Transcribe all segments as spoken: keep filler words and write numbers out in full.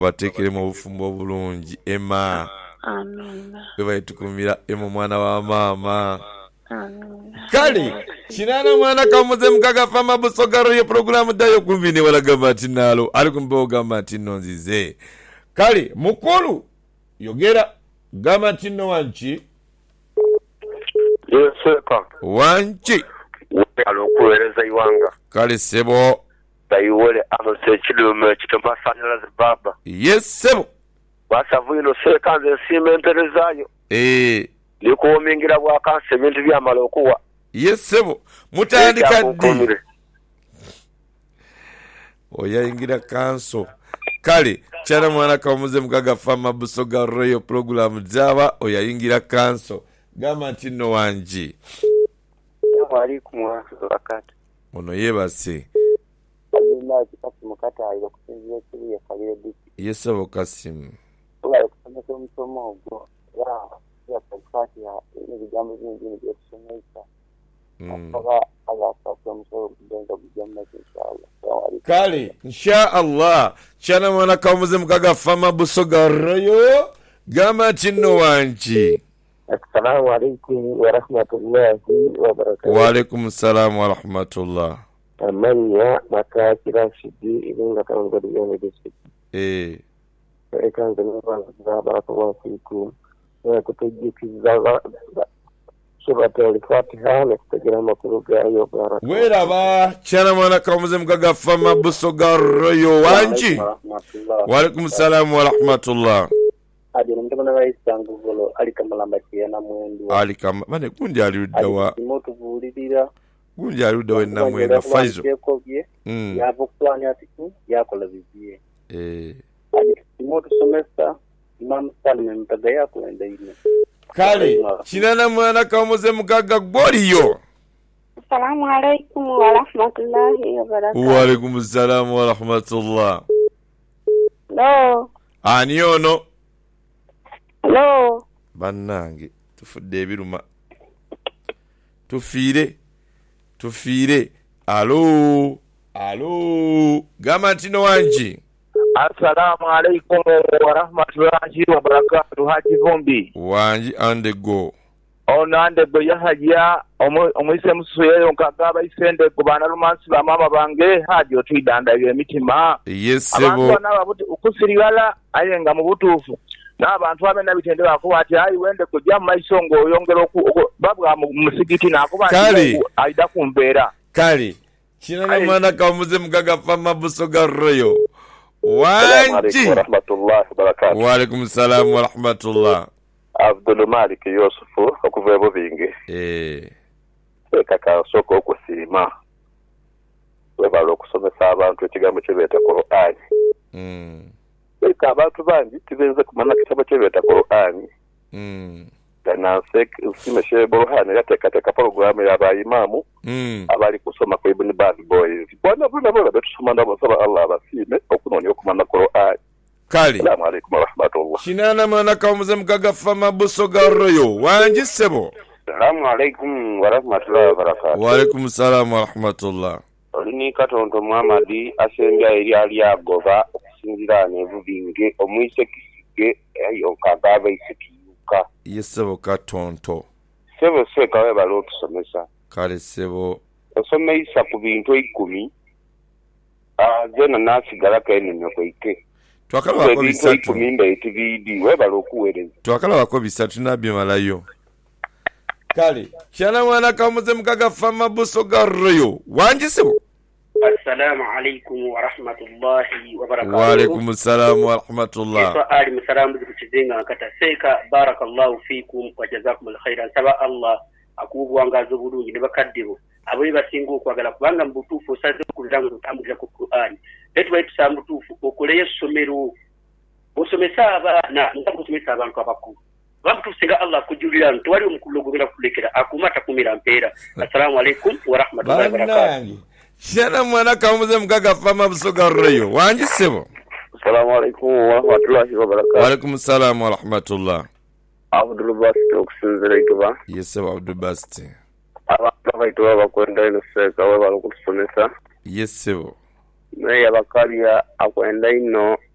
batekere mu bufumbo bulungi Emma. Amen. Bwe tukumira emo mwana wa mama. Amen. Kali kinana mwana kamuze mukaga fama busogaro yo programu dayo kumvine wala gamati nalo ali kumbo gamati nonzize. Kali mukulu yogera gamati no wanchi. Yes sir. Wanchi. Alokueleza iwanga. Kali sebo. Tayiwole amose chilume chitomba sanira zibaba. Yes sebo. Basavuino sekanze simenterezayo. Eh. Likuomingira bwa kanse bintu byamala okuwa. Yes sebo. Mutandika ddi. Oya ingira kanso. Kale chana mwana kamuze mukaga fama busoga royo program zaba oya ingira kanso. Gama tino wanji. Wa alaikum wa barakatuh. Ono yebase. Allah kipati mukata ayo kusinzira kiri ya kalire diki. Yes sebo Kasim. Oya kusomesa msomo ogwo. Ya ya kufati ya ni bijambo vingine vya kusomesa. Mm. Aba Allah kwa msomo kudenda bijambo inshallah. Kale insha Allah chana mwana kamuze mukaga fama busoga royo gama tino wanji. Assalamu alaikum wa rahmatullahi wa barakatuh. Wa alaikum salam wa rahmatullah. Amanya maka kira shidi ilinga kaunga diyone district. Eh. Ekanza nwa barakallahu fikum. Wa kutujikiza surata al-Fatiha na kutajira makuruga ayo baraka. Wera ba chana mwana kamuze mukaga fama busoga royo wanji. Wa alaikum salam wa rahmatullah. Adi namtaka wa isangu golo alikamala na mwendu. Alikama bane kundi aliudawa. Imoto vulidira. Kundi aliudawa na mwendu Faizo. Mm. Yabo kwani atiku yakola bibiye. Eh. Imoto semester Imam Salim mtaga yako enda ile. Kale chinana mwana kamuze mukaga goliyo. Assalamu alaikum wa rahmatullahi wa barakatuh. Wa alaikum salam wa rahmatullah. No. Ani ono. Hello. Bannange tufudde ebiruma. Tufire. Tufire. Alo. Alo. Gama tino wanji. Assalamu alaikum wa rahmatullahi wa barakatuh. Haji Vumbi. Wanji ande go. Ono ande go yahajia omwise musuyeyo nkagaba isende kubana rumansi ba mama bange haji otwidanda emitima. Yes sebo. Abantu nababuti ukusiriwala ayenga mu butufu. N'abantu abena bitende bakuba ati ayi wende kujja mu maiso ngo oyongera babwa mu musigiti nakuba ati aida kumbeera. Kale kinana mwana kamuze mukaga fama busoga royo. Wanji. Wa rahmatullahi wa barakatuh. Wa alaikum salam wa rahmatullah. Abdul Malik Yusufu okuva ebubinge. Eh. Kaka soko okusima. Webalo okusomesa abantu ekigambo kyebeta Qur'an. Mm. Eka abantu bangi tibenze kumana kitabo kyebeta Qur'an. Mm. Kana sek usime she Qur'an yatekateka program ya ba imamu. Mm. Abali kusoma kwa Ibn Bad Boys. Bwana bwana bwana betusoma ndabo saba Allah basime okunonya okumana Qur'an. Kale. Assalamu alaikum wa rahmatullah. Shinana mwana kamuze mukaga fama busoga royo. Wanji sebo. Assalamu alaikum wa rahmatullahi wa barakatuh. Wa alaikum salam wa rahmatullah. Olini katonto Muhammadi asembya eri ali agoba okusinzira nebubinge omwise kisige ayo kagaba isikiyuka. Yesebo katonto. Sebo seka we balo tusomesa. Kale sebo. Osomesa ku bintu ikumi. Ah zena nasigala kaene nyokoike. Twakala wako bisatu. ikumi mbe T V D we balo okuwereza. Twakala wako bisatu nabyo malayo. Kale chana mwana kamuze mukaga fama busoga royo. Wanji sebo. Assalamu alaikum wa rahmatullahi wa barakatuh. Wa alaikum salam wa rahmatullah. Wa alaikum salam kuchizenga kata seka barakallahu fikum wa jazakumul khairan saba Allah akubwanga zobulungi ne bakaddibo abuli basinga okwagala kubanga mbutufu osaze okulango kutambulira ku Qur'an letu baitu sambutufu okoleye somero osomesa abana ntakusomesa abantu abakulu babutufu singa Allah kujulira ntwali omukulu gobera kulekera akumata kumira mpera. Assalamu alaikum wa rahmatullahi wa barakatuh. Shana mwana kamuze mukaga fama busoga royo. Wanji sebo. Assalamu alaikum wa rahmatullahi wa barakatuh. Wa alaikum salam wa rahmatullah. Abdul Basti okusinzira ikuba. Yes sebo Abdul Basti. Abantu baitu bakwenda ino seka we balo kusomesa. Yes sebo. Naye abakalia akwenda ino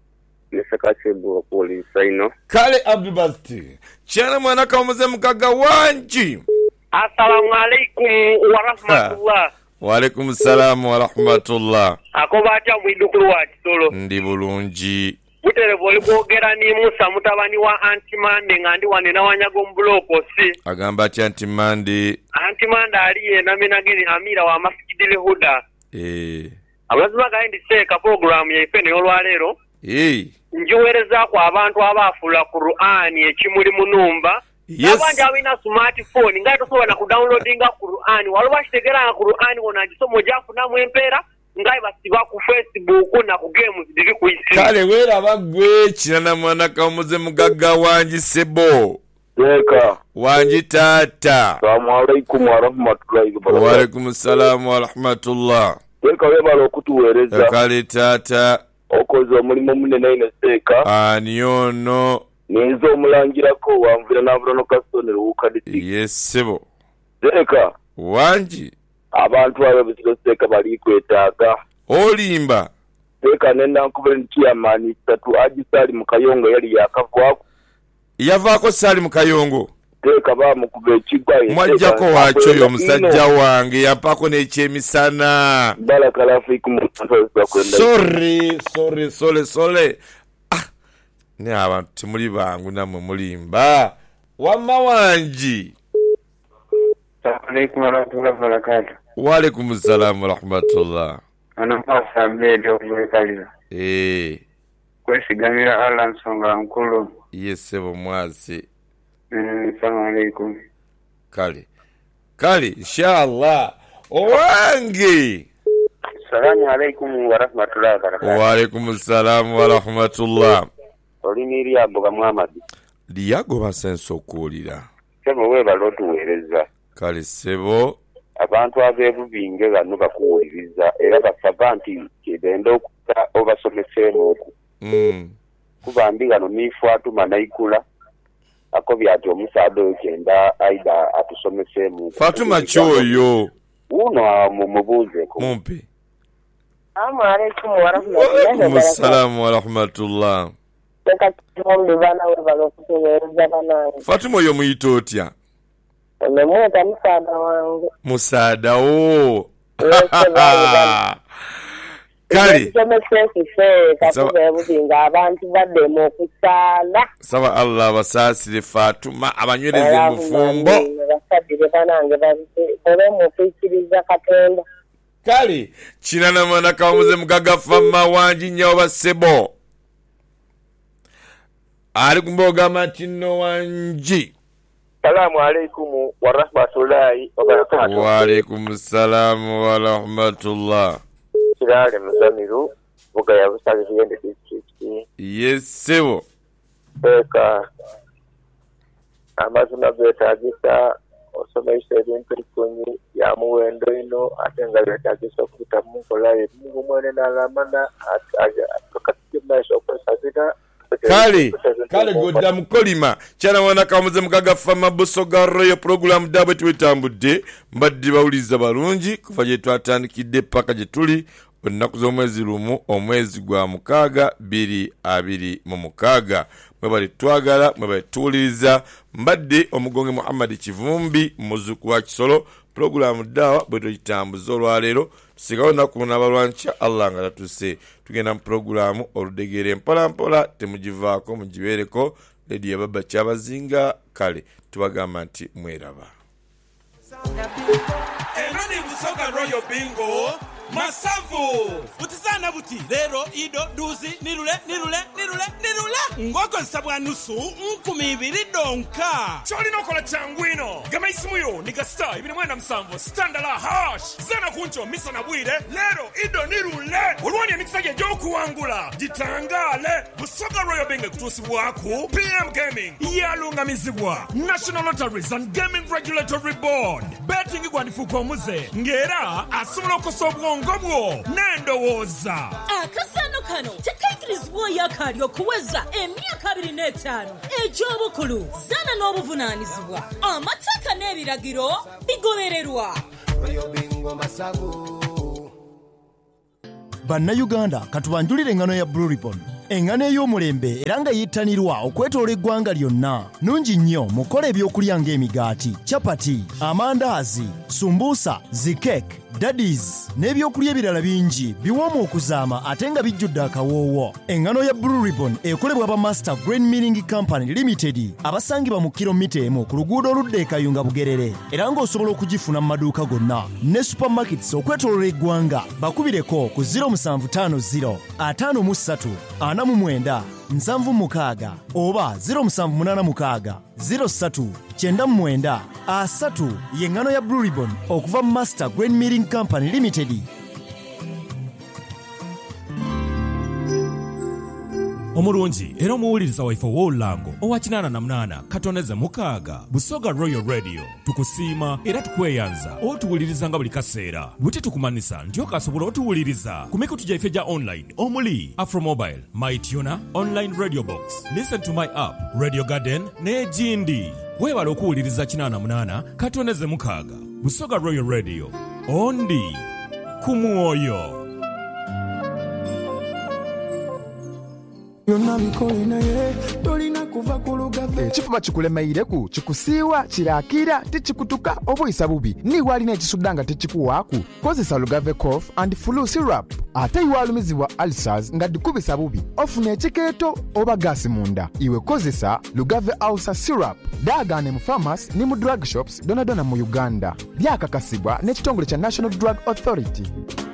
nesakachembo polisi ino. Kale Abdulbasti. Chana mwana kamuze mkaga wanji. Assalamu alaikum wa rahmatullah. Wa alaikum salam wa rahmatullah. Akobacha mwidukulu wa kitolo. Ndi bulungi. Butere boli kwogera ni Musa mutabani wa Antimande ngandi wanena wanyago mbuloko si. Agamba cha Antimande. Antimande aliye namenageni amira wa Masjidil Huda. Eh. Abazima gaindi seka program ya ifene olwalero. Eh. Njuwereza kwa abantu abafula Qur'ani ekimuli munumba. Yes. Abanja awina smartphone ngaito sowana ku downloadinga Qur'ani waloba shitegera Qur'ani wona gisomo jafuna mwempera ngai basiba ku Facebook na ku games diri ku isi. Kale wera bagwe kinana mwana kamuze mugaga wanji sebo. Yeka. Wanji tata. Assalamu alaikum wa rahmatullahi wa barakatuh. Wa alaikum salam wa rahmatullah. Yeka webala okutuwereza. Kale tata. Okoze omulimo munene ine seka. Aniono. Nizo omulangira ko wamvira navura no kasonero ukaditi. Yes sebo. Yeka. Wanji. Abantu abo bisoseka bali kwetaaga. Olimba. Seka nenda nkubere chairman tatu ajisali mukayongo yali yakavwako. Yavako sali mukayongo. Teka ba mukube chigwa. Mwajjako wacho yo musajja wange yapako n'ekyemisana. Barakala fikum kwenda. Sorry, sorry, sorry, sorry. Ah. Ne abantu timuli bangu namwe mulimba. Wamma wanji. Assalamualaikum warahmatullahi wabarakatuh. Wa alaikum assalam warahmatullah. Ana pasa mbede okubekaliza. Eh. Kwesigamira Allah nsonga nkulu. Yes sebo mwasi. Mm, assalamu alaikum. Kale. Kale inshallah. Owange. Assalamu alaikum wa rahmatullahi wa barakatuh. Wa alaikum assalam wa rahmatullah. Oliniri yaboga Muhammad. Liyago basenso kulira. Sebo we balotuwereza. Kale sebo. Abantu abebubinge bano bakuwuliriza era basaba nti kibenda okuta obasomesemu oku. Mm. Kubambi gano nifwatu manaikula ako byati omusaado okenda aida atusomesemu. Fatuma choyo. Uno mumubuze ko. Mumpe. Assalamu alaikum wa rahmatullahi wa barakatuh. Assalamu wa rahmatullah. Seka chombi bana we balokutuwereza bana. Fatuma yo muyitotya. Nemweta musaada wangu. Musaada o. Kali. Sawa bubinga abantu badde mu kusala. Sawa Allah basasire Fatuma abanywereze mufumbo. Basadire banange babe mu kwikiriza Katonda. Kali kinana mwana kamuze mugaga fama wanji nyawo basebo. Ali kumboga matino wanji. Assalamu alaikum wa rahmatullahi wa barakatuh. Wa alaikum salam wa rahmatullah. Kirale muzamiru buga ya Busaga yende district. Yes sebo. Beka amazina betagisa osomesha ebintu bikunyi ya muwendo ino atenga betagisa okuta mu kola y'emungu mwene nalamana akakatimaisha okwesazira. Kale, kale godda mukolima. Chana wana kamuze mukaga fama busoga royo program dabwe tuwetambudde. Mbadde bawuliza balungi kuva gye twatandikidde paka gye tuli onnaku z'omwezi lumu omwezi gwa mukaaga biri abiri mu mukaaga. Mwe bali twagala mwe bali tuwuliriza. Mbadde omugonge Muhammad Kivumbi muzuku wa Kisolo program dawa bwe tuyitambuza olwaleero. Tusigawo naku n'abalwanca Allah nga tatuse tugenda mu programu oludegere mpola mpola temugivaako mugibeereko ledi ya baba kyabazinga kale tubagamba nti mweraba. Enoni Busoga Royal Bingo Masavu Utizana buti lero ido duzi nirule nirule nirule nirule ngoko nsabwa nusu nkumi ibiri donka choli nokola changwino gama isimuyo nika star ibiri mwenda msambo standala hash zana kuncho misa na bwire lero ido nirule ulwani ya mikisaje joku wangula jitangale Busoga Royal Bingo kutusi waku P M Gaming yalunga mizigwa National Lotteries and Gaming Regulatory Board betting kwa nifuko muze ngera asumlo kosobwo ngobwo nendo woza akasano kano tekaikirizwa yakali okuweza emyaka abiri n'etaano egy'obukulu zana n'obuvunanyizibwa amateeka n'ebiragiro bigobererwa Bannayuganda katubanjulire engano ya Blue Ribbon Engano ey'omulembe era nga yittanirwa okwetoola eggwanga lyonna. Nungi nnyo mukola ebyokulya ng'emigaati, chapati, amandaazi, sumbuusa, zikeke, daddies n'ebyokulya ebirala bingi biwoomu okuzaama ate nga bijjudde akawoowo. Engano ya Blue Ribbon ekolebwa ba Master Grain Milling Company Limited abasangibwa mu kilomita emu ku luguudo oludda e Kayunga Bugerere era ng'osobola okugifuna mu maduuka gonna ne supermarkets okwetoolola eggwanga. Bakubireko ku zero seven five zero five three ana mu mwenda nsanvu mukaaga oba zero seven eight six zero three nine mwenda asatu y'engano ya Blue Ribbon okuva Master Grain Milling Company Limited. Omulungi era omuwuliriza waife w'olulango owa kinaana na munaana katoneze mukaaga Busoga Royal Radio tukusiima era tukweyanza otuwuliriza nga buli kaseera bwe tetukumanisa nti okasobola otuwuliriza ku mikutu gyaife gya online omuli Afromobile, MyTuner, Online Radio Box, Listen to My App, Radio Garden n'egindi. Weebala okuwuliriza kinaana na munaana katoneze mukaaga Busoga Royal Radio ondi ku mwoyo. Ekifuba kikulemeireku kikusiiwa kirakira tikikutuka obuyisa bubi niwe alina ekisudda nga tekikuwaaku kozesa Lugave cough and flu syrup ate iwalumizibwa ulcers nga dikubisa bubi ofuna ekikeeto oba gaasi munda iwe kozesa Lugave ulcer syrup daagane mu pharmacy ne mu drug shops donadona mu Uganda byakakasibwa n'ekitongole kya National Drug Authority.